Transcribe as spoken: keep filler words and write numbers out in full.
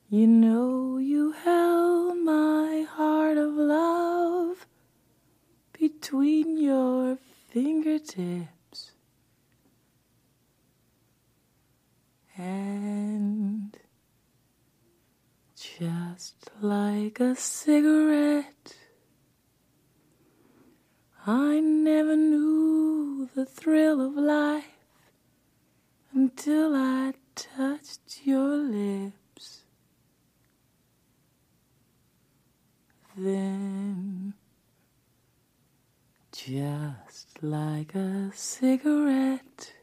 You know you held my heart of love between your fingertips, and just like a cigarette, I never knew the thrill of life until I touched your lips. Then, just like a cigarette,